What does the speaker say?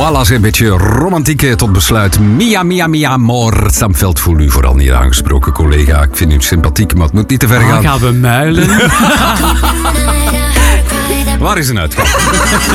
Voilà, een beetje romantiek tot besluit. Mia, mia, mia, amor. Sam Veld, voel u vooral niet aangesproken, collega. Ik vind u sympathiek, maar het moet niet te ver gaan. Gaan we muilen? Waar is een uitgang?